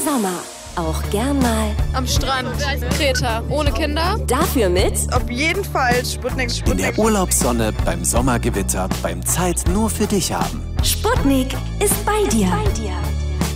Sommer. Auch gern mal am Strand. Kreta. Ohne Kinder. Dafür mit auf jeden Fall Sputnik. In der Urlaubssonne, beim Sommergewitter, beim Zeit nur für dich haben. Sputnik ist bei dir.